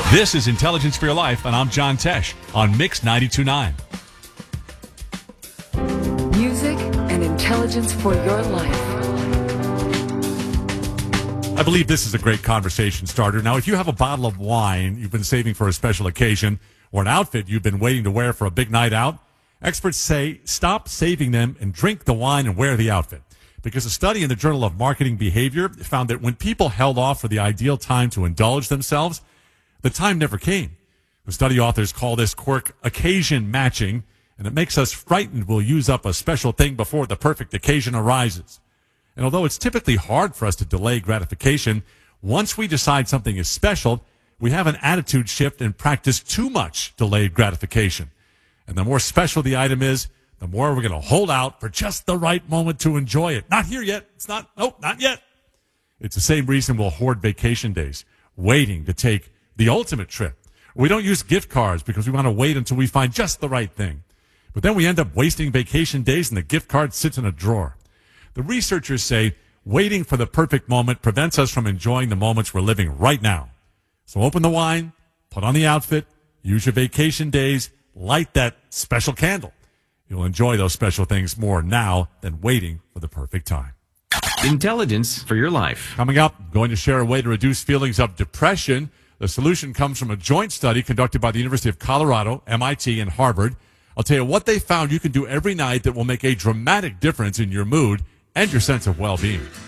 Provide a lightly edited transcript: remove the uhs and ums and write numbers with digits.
This is Intelligence for Your Life, and I'm John Tesh on Mix 92.9. Music and intelligence for your life. I believe this is a great conversation starter. Now, if you have a bottle of wine you've been saving for a special occasion or an outfit you've been waiting to wear for a big night out, experts say stop saving them and drink the wine and wear the outfit. Because a study in the Journal of Marketing Behavior found that when people held off for the ideal time to indulge themselves, the time never came. The study authors call this quirk occasion matching, and it makes us frightened we'll use up a special thing before the perfect occasion arises. And although it's typically hard for us to delay gratification, once we decide something is special, we have an attitude shift and practice too much delayed gratification. And the more special the item is, the more we're going to hold out for just the right moment to enjoy it. Not here yet. Not yet. It's the same reason we'll hoard vacation days, waiting to take the ultimate trip. We don't use gift cards because we want to wait until we find just the right thing. But then we end up wasting vacation days and the gift card sits in a drawer. The researchers say waiting for the perfect moment prevents us from enjoying the moments we're living right now. So open the wine, put on the outfit, use your vacation days, light that special candle. You'll enjoy those special things more now than waiting for the perfect time. Intelligence for your life. Coming up, I'm going to share a way to reduce feelings of depression. The solution comes from a joint study conducted by the University of Colorado, MIT, and Harvard. I'll tell you what they found you can do every night that will make a dramatic difference in your mood and your sense of well-being.